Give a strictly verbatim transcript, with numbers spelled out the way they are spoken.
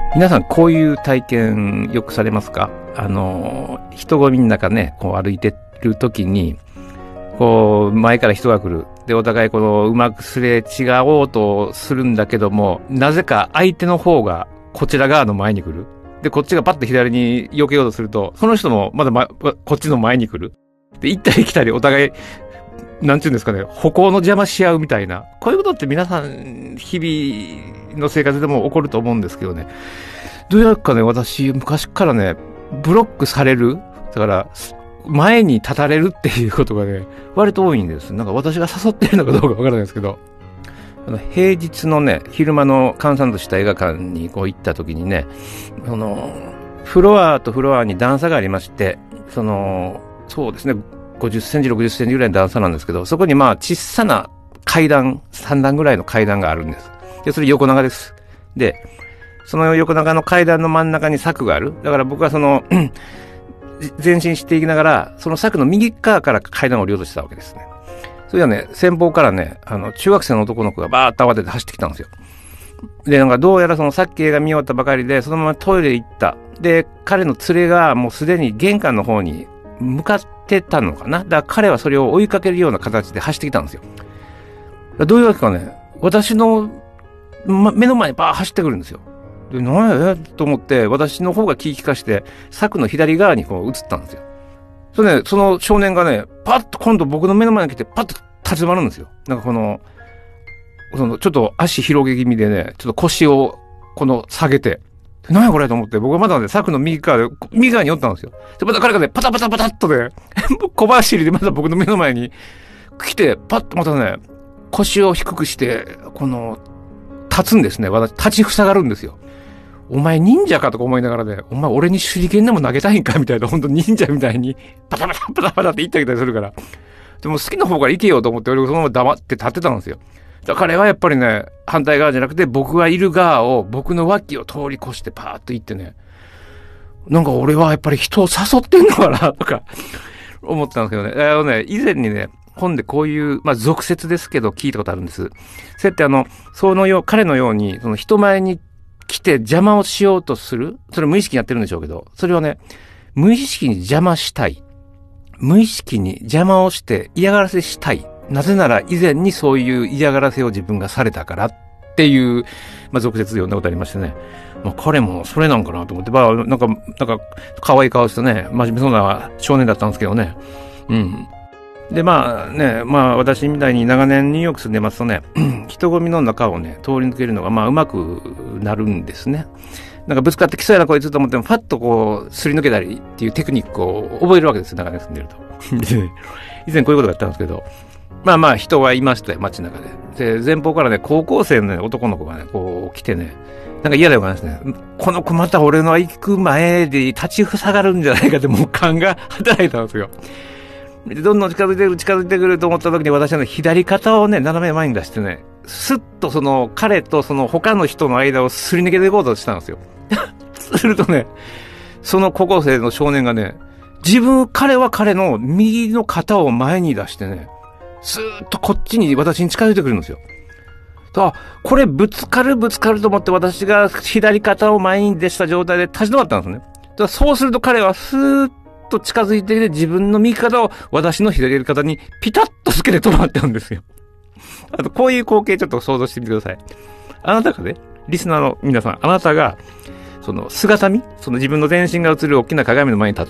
皆さんこういう体験よくされますか？あの、人混みの中ね、こう歩いてる時に、こう前から人が来る。で、お互いこのうまくすれ違おうとするんだけども、なぜか相手の方がこちら側の前に来る。で、こっちがパッと左に避けようとすると、その人もまだ、ま、こっちの前に来る。で、行ったり来たりお互い、なんていうんですかね、歩行の邪魔し合うみたいな。こういうことって皆さん、日々の生活でも起こると思うんですけどね。どうやらかね、私、昔からね、ブロックされる。だから、前に立たれるっていうことがね、割と多いんです。なんか私が誘ってるのかどうかわからないですけど、あの平日のね、昼間の閑散とした映画館にこう行った時にね、その、フロアとフロアに段差がありまして、その、そうですね、ごじゅっセンチ、ろくじゅっセンチぐらいの段差なんですけど、そこにまあ小さな階段、さん段ぐらいの階段があるんです。で、それ横長です。で、その横長の階段の真ん中に柵がある。だから僕はその、前進していきながら、その柵の右側から階段を降りようとしたわけですね。それはね、先方からね、あの、中学生の男の子がバーッと慌てて走ってきたんですよ。で、なんかどうやらそのさっき映画見終わったばかりで、そのままトイレ行った。で、彼の連れがもうすでに玄関の方に向かってたのかな。だから彼はそれを追いかけるような形で走ってきたんですよ。どういうわけかね、私の、ま、目の前にバーッ走ってくるんですよ。で、何やと思って、私の方が気利かして、柵の左側にこう移ったんですよ。それね、その少年がね、パッと今度僕の目の前に来て、パッと立ち止まるんですよ。なんかこの、その、ちょっと足広げ気味でね、ちょっと腰を、この、下げて、何やこれと思って、僕はまだね、柵の右側で、右側に寄ったんですよ。で、また彼がね、パタパタパタっとね、小走りでまた僕の目の前に来て、パッとまたね、腰を低くして、この、立つんですね。私、立ちふさがるんですよ。お前忍者かとか思いながらね、お前俺に手裏剣でも投げたいんかみたいな、ほんと忍者みたいに、パタパタパタパタって言ってあげたりするから。でも好きな方から行けようと思って、俺がそのまま黙って立ってたんですよ。だから彼はやっぱりね、反対側じゃなくて、僕がいる側を、僕の脇を通り越してパーッと行ってね、なんか俺はやっぱり人を誘ってんのかなとか、思ったんですけどね。あのね、以前にね、本でこういう、まあ、俗説ですけど聞いたことあるんです。そうやってあの、そのよう、彼のように、その人前に来て邪魔をしようとする。それ無意識にやってるんでしょうけど、それはね、無意識に邪魔したい。無意識に邪魔をして嫌がらせしたい。なぜなら以前にそういう嫌がらせを自分がされたからっていう、まあ、俗説で読んだことありましてね。まあ、彼もそれなんかなと思って、まあ、なんか、なんか、可愛い顔してね、真面目そうな少年だったんですけどね。うん。で、まあね、まあ私みたいに長年ニューヨーク住んでますとね、人混みの中をね、通り抜けるのがまあうまくなるんですね。なんかぶつかってきそうやなこいつと思っても、ファッとこう、すり抜けたりっていうテクニックを覚えるわけですよ、長年住んでると。以前こういうことがあったんですけど、まあまあ人はいましたよ、街中で。で、前方からね、高校生の、ね、男の子がね、こう来てね、なんか嫌だよかですね。この子また俺の行く前で立ちふさがるんじゃないかってもう勘が働いたんですよ。どんどん近づいてくる、近づいてくると思った時に私はね、左肩をね、斜め前に出してね、スッとその彼とその他の人の間をすり抜けていこうとしたんですよ。するとね、その高校生の少年がね、自分、彼は彼の右の肩を前に出してね、スーッとこっちに私に近づいてくるんですよ。あ、これぶつかるぶつかると思って私が左肩を前に出した状態で立ち止まったんですね。だからそうすると彼はスーッと近づいてきて自分の右肩を私の左肩にピタッとつけて止まってるんですよ。あとこういう光景ちょっと想像してみてください。あなたがね、リスナーの皆さん、あなたがその姿見、その自分の全身が映る大きな鏡の前に立っ